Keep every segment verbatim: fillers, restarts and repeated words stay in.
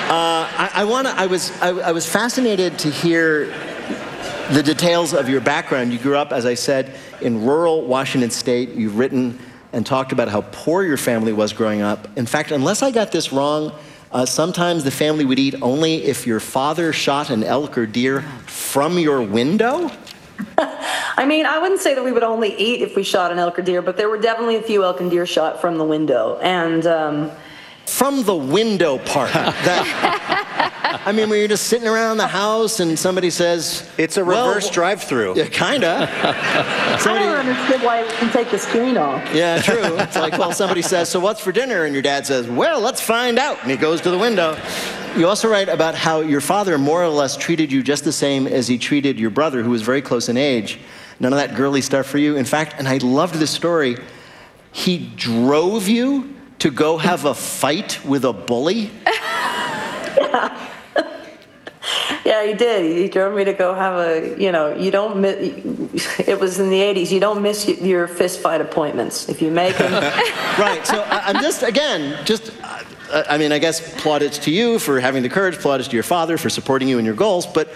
Uh, I, I want to. I was. I, I was fascinated to hear the details of your background. You grew up, as I said, in rural Washington State. You've written and talked about how poor your family was growing up. In fact, unless I got this wrong, uh, sometimes the family would eat only if your father shot an elk or deer from your window. I mean, I wouldn't say that we would only eat if we shot an elk or deer, but there were definitely a few elk and deer shot from the window. And um, from the window part. That, I mean, when you're just sitting around the house and somebody says, it's a reverse well, drive-through. Yeah, kinda. Somebody, I don't understand why we can take the screen off. Yeah, true. It's like, well, somebody says, so what's for dinner? And your dad says, well, let's find out. And he goes to the window. You also write about how your father more or less treated you just the same as he treated your brother, who was very close in age. None of that girly stuff for you. In fact, and I loved this story, he drove you to go have a fight with a bully? Yeah. Yeah, he did. He drove me to go have a, you know, you don't miss, it was in the eighties, you don't miss your fist fight appointments if you make them. Right, so I'm just, again, just, uh, I mean, I guess plaudits to you for having the courage, plaudits to your father for supporting you in your goals, but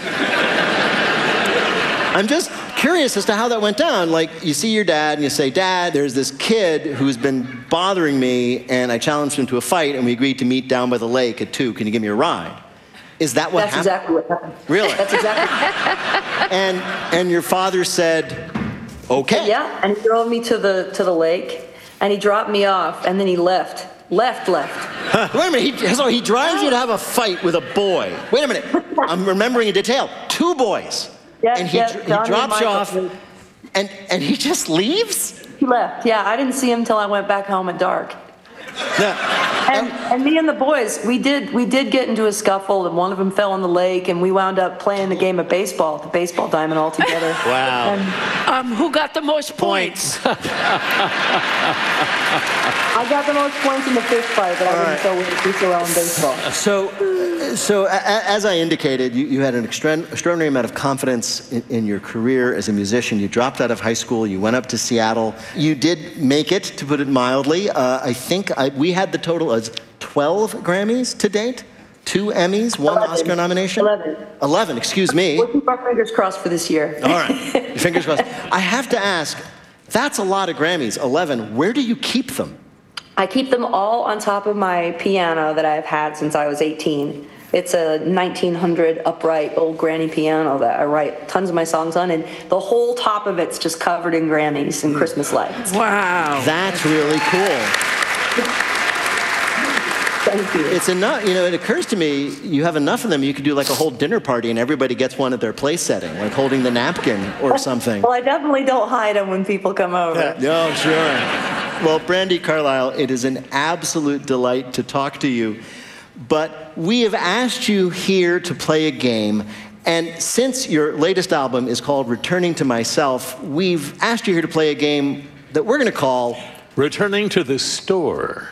I'm just curious as to how that went down. Like, you see your dad and you say, Dad, there's this kid who's been bothering me, and I challenged him to a fight, and we agreed to meet down by the lake at two. Can you give me a ride? Is that what That's happened? exactly what happened. Really? That's exactly what happened. And, and your father said, okay. Yeah, and he drove me to the, to the lake, and he dropped me off, and then he left. Left, left. Huh, wait a minute, he, so he drives you to have a fight with a boy. Wait a minute, I'm remembering a detail. Two boys. Yeah, and he, yeah, he Johnny drops you and off, and, and he just leaves? He left, yeah. I didn't see him until I went back home at dark. Yeah. And, and me and the boys, we did we did get into a scuffle, and one of them fell in the lake, and we wound up playing a game of baseball at the baseball diamond all together. Wow. And um, who got the most points? I got the most points in the fist fight, but I didn't right. so we so well in baseball. So, so a, as I indicated, you, you had an extra, extraordinary amount of confidence in, in your career as a musician. You dropped out of high school. You went up to Seattle. You did make it, to put it mildly. Uh, I think I, we had the total as twelve Grammys to date, two Emmys, one eleven. Oscar nomination. Eleven. Eleven, excuse me. We'll keep our fingers crossed for this year. All right, fingers crossed. I have to ask, that's a lot of Grammys, eleven. Where do you keep them? I keep them all on top of my piano that I've had since I was eighteen. It's a nineteen hundred upright old granny piano that I write tons of my songs on, and the whole top of it's just covered in Grammys and Christmas lights. Wow. That's really cool. Thank you. It's enough, you know, it occurs to me, you have enough of them, you could do like a whole dinner party and everybody gets one at their place setting, like holding the napkin or something. Well, I definitely don't hide them when people come over. No, sure. Well, Brandi Carlile, it is an absolute delight to talk to you. But we have asked you here to play a game. And since your latest album is called Returning to Myself, we've asked you here to play a game that we're going to call Returning to the Store.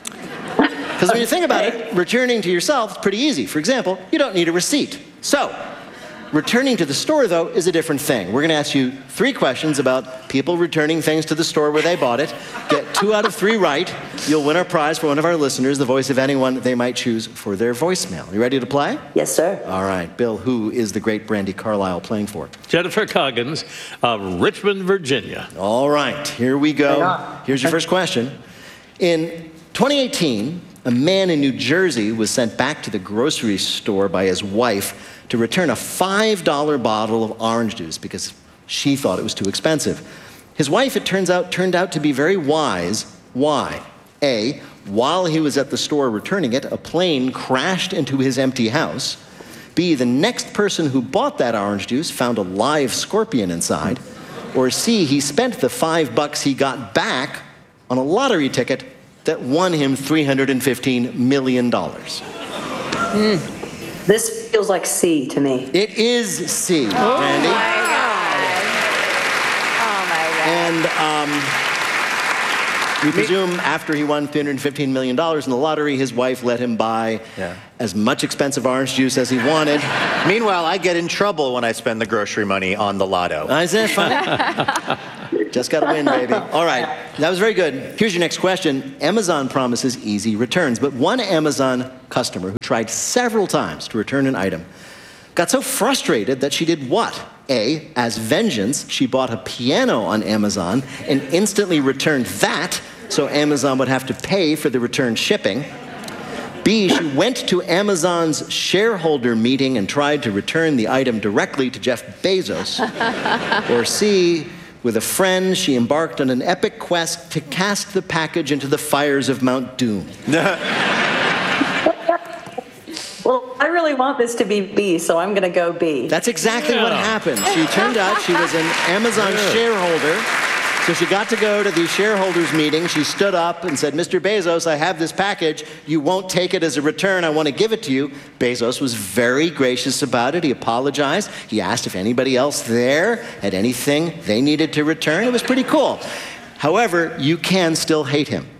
Because when you think about it, returning to yourself is pretty easy. For example, you don't need a receipt. So, returning to the store, though, is a different thing. We're going to ask you three questions about people returning things to the store where they bought it. Get two out of three right. You'll win our prize for one of our listeners, the voice of anyone they might choose for their voicemail. You ready to play? Yes, sir. All right. Bill, who is the great Brandi Carlile playing for? Jennifer Coggins of Richmond, Virginia. All right. Here we go. Here's your first question. In twenty eighteen, a man in New Jersey was sent back to the grocery store by his wife to return a five dollar bottle of orange juice because she thought it was too expensive. His wife, it turns out, turned out to be very wise. Why? A, while he was at the store returning it, a plane crashed into his empty house. B, the next person who bought that orange juice found a live scorpion inside. Or C, he spent the five bucks he got back on a lottery ticket that won him three hundred fifteen million dollars. Mm. This feels like C to me. It is C, Oh, Brandi. my God. Oh, my God. And um, We presume after he won three hundred fifteen million dollars in the lottery, his wife let him buy Yeah. as much expensive orange juice as he wanted. Meanwhile, I get in trouble when I spend the grocery money on the lotto. Uh, isn't that funny? Just got to win, baby. All right, that was very good. Here's your next question. Amazon promises easy returns, but one Amazon customer who tried several times to return an item got so frustrated that she did what? A, as vengeance, she bought a piano on Amazon and instantly returned that, so Amazon would have to pay for the return shipping. B, she went to Amazon's shareholder meeting and tried to return the item directly to Jeff Bezos. Or C, with a friend, she embarked on an epic quest to cast the package into the fires of Mount Doom. Well, I really want this to be B, so I'm going to go B. That's exactly what Yeah. happened. She turned out she was an Amazon shareholder. So she got to go to the shareholders meeting. She stood up and said, Mister Bezos, I have this package. You won't take it as a return. I want to give it to you. Bezos was very gracious about it. He apologized. He asked if anybody else there had anything they needed to return. It was pretty cool. However, you can still hate him.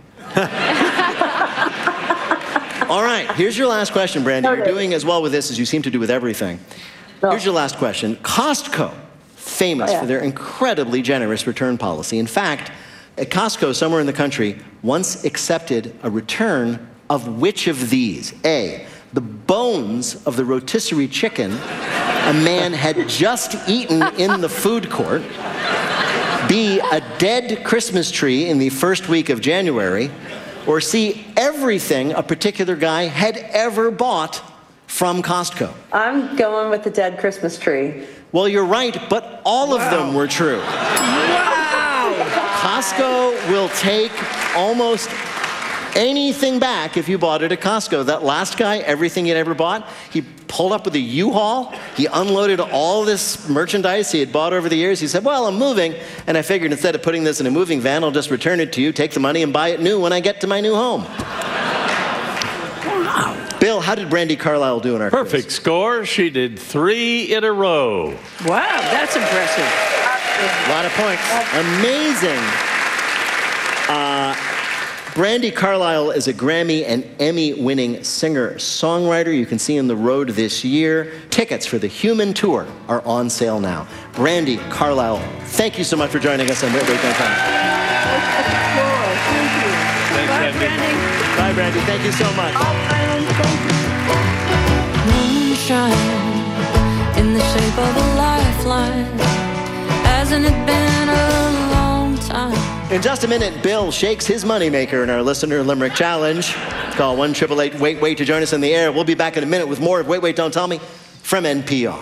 All right, here's your last question, Brandy. You're doing as well with this as you seem to do with everything. Here's your last question. Costco, famous Oh, yeah. for their incredibly generous return policy. In fact, at Costco, somewhere in the country, once accepted a return of which of these? A, the bones of the rotisserie chicken a man had just eaten in the food court. B, a dead Christmas tree in the first week of January. Or C, everything a particular guy had ever bought from Costco. I'm going with the dead Christmas tree. Well, you're right, but all of them were true. Wow! Costco will take almost anything back if you bought it at Costco. That last guy, everything he'd ever bought, he pulled up with a U-Haul. He unloaded all this merchandise he had bought over the years. He said, well, I'm moving, and I figured instead of putting this in a moving van, I'll just return it to you, take the money, and buy it new when I get to my new home. Wow. Bill, how did Brandy Carlisle do in our Perfect quiz? score. She did three in a row. Wow, that's impressive. A lot of points. Amazing. Uh, Brandy Carlisle is a Grammy and Emmy-winning singer-songwriter you can see on the road this year. Tickets for the Human Tour are on sale now. Brandy Carlisle, thank you so much for joining us on Wait, Wait, Don't Tell Me. Thanks, Bye, Andy. Brandy. Bye, Brandy. Thank you so much. Moonshine in the shape of a lifeline. Hasn't it been a long time? In just a minute, Bill shakes his moneymaker in our Listener Limerick Challenge. Call one eight eight eight wait wait to join us in the air. We'll be back in a minute with more of Wait, Wait, Don't Tell Me from N P R.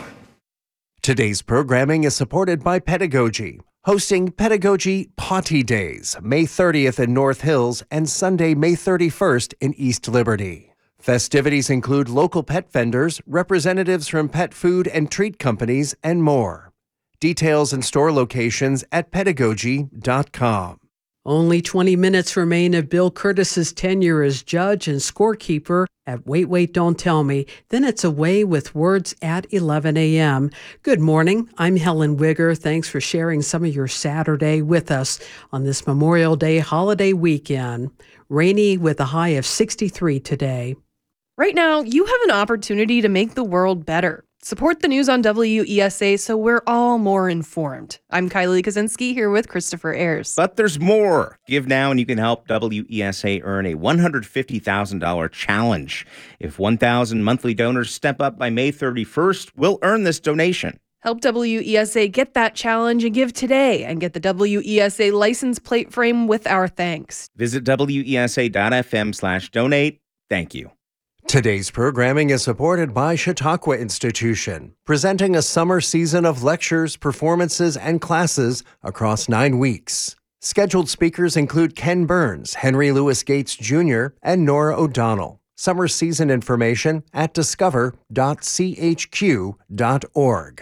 Today's programming is supported by Pedagogy, hosting Pedagogy Potty Days, May thirtieth in North Hills and Sunday, May thirty-first in East Liberty. Festivities include local pet vendors, representatives from pet food and treat companies, and more. Details and store locations at pedagogy dot com. Only twenty minutes remain of Bill Curtis's tenure as judge and scorekeeper at Wait, Wait, Don't Tell Me. Then it's away with Words at eleven a.m. Good morning. I'm Helen Wigger. Thanks for sharing some of your Saturday with us on this Memorial Day holiday weekend. Rainy with a high of sixty-three today. Right now, you have an opportunity to make the world better. Support the news on W E S A so we're all more informed. I'm Kylie Kaczynski here with Christopher Ayers. But there's more. Give now and you can help W E S A earn a one hundred fifty thousand dollars challenge. If one thousand monthly donors step up by May thirty-first, we'll earn this donation. Help W E S A get that challenge and give today and get the W E S A license plate frame with our thanks. Visit W E S A dot F M slash donate. Thank you. Today's programming is supported by Chautauqua Institution, presenting a summer season of lectures, performances, and classes across nine weeks. Scheduled speakers include Ken Burns, Henry Louis Gates Junior, and Nora O'Donnell. Summer season information at discover dot c h q dot org.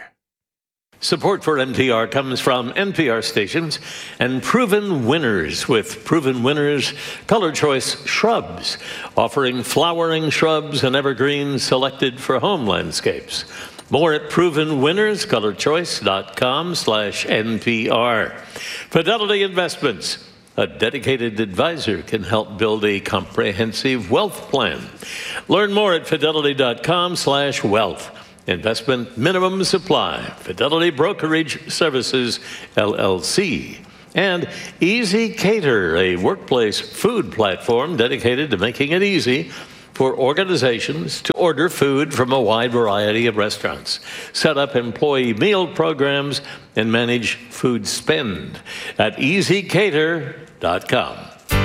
Support for N P R comes from N P R stations and Proven Winners with Proven Winners Color Choice Shrubs, offering flowering shrubs and evergreens selected for home landscapes. More at proven winners color choice dot com slash N P R. Fidelity Investments. A dedicated advisor can help build a comprehensive wealth plan. Learn more at fidelity.com slash wealth. Investment minimum supply. Fidelity Brokerage Services, L L C. And Easy Cater, a workplace food platform dedicated to making it easy for organizations to order food from a wide variety of restaurants, set up employee meal programs, and manage food spend at easy cater dot com.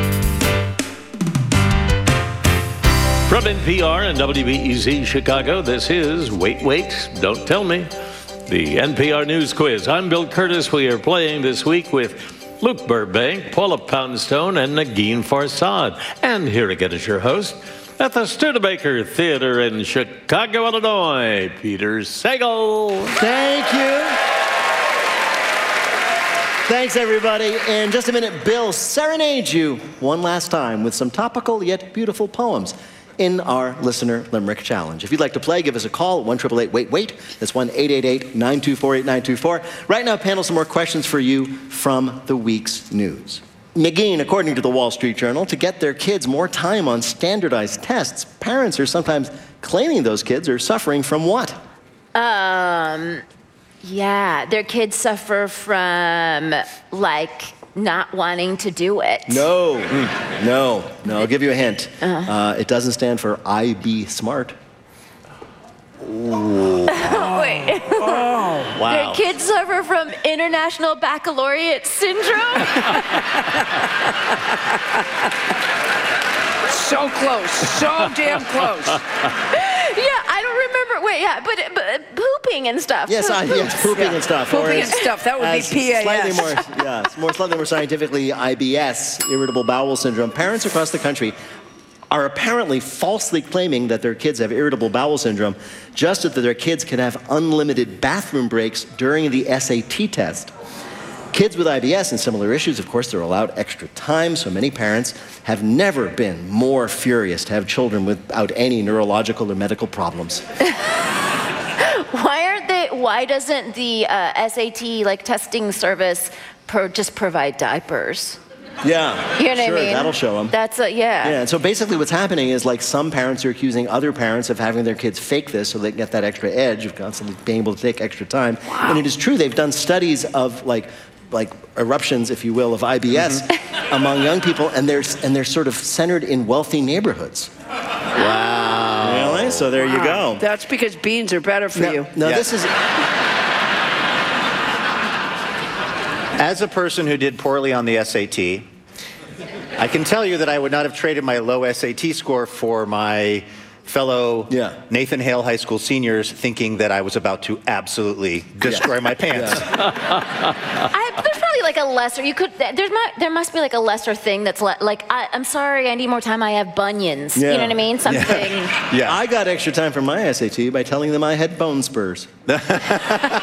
From N P R and W B E Z Chicago, this is Wait, Wait, Don't Tell Me, the N P R News Quiz. I'm Bill Curtis. We are playing this week with Luke Burbank, Paula Poundstone, and Negin Farsad. And here again is your host, at the Studebaker Theater in Chicago, Illinois, Peter Sagal. Thank you. Thanks, everybody. In just a minute, Bill serenades you one last time with some topical yet beautiful poems in our Listener Limerick Challenge. If you'd like to play, give us a call at one eight eight eight wait wait. That's one eight eight eight nine two four eight nine two four. Right now, panel, some more questions for you from the week's news. Negin, according to the Wall Street Journal, to get their kids more time on standardized tests, parents are sometimes claiming those kids are suffering from what? Um, yeah, their kids suffer from, like, not wanting to do it. No, no, no. I'll give you a hint. Uh-huh. Uh, it doesn't stand for I B smart. Ooh. Wait. Oh, wow. Their kids suffer from International Baccalaureate Syndrome? So close. So damn close. Yeah, I don't remember. Wait, yeah, but, but pooping and stuff. Yes, I, yes, pooping Yeah. and stuff. Pooping Or and as- stuff. That would be as P A S. Slightly more, yeah, more slightly more scientifically, I B S, irritable bowel syndrome. Parents across the country are apparently falsely claiming that their kids have irritable bowel syndrome, just so that their kids can have unlimited bathroom breaks during the S A T test. Kids with I B S and similar issues, of course, they're allowed extra time, so many parents have never been more furious to have children without any neurological or medical problems. Why aren't they, why doesn't the uh, S A T, like, testing service pro- just provide diapers? Yeah, You know what sure, I mean? that'll show them. That's a, yeah. Yeah, and so basically what's happening is, like, some parents are accusing other parents of having their kids fake this so they can get that extra edge of constantly being able to take extra time. Wow. And it is true, they've done studies of, like, like eruptions, if you will, of I B S mm-hmm. among young people, and they're, and they're sort of centered in wealthy neighborhoods. Wow. Really? So there Wow. you go. That's because beans are better for No, you. no Yeah. this is... As a person who did poorly on the S A T, I can tell you that I would not have traded my low S A T score for my fellow Yeah. Nathan Hale High School seniors thinking that I was about to absolutely destroy Yeah. my pants. I, there's probably like a lesser, you could, there's my, there must be like a lesser thing that's le- like, I, I'm sorry, I need more time, I have bunions. Yeah. You know what I mean? Something. Yeah. I got extra time for my S A T by telling them I had bone spurs.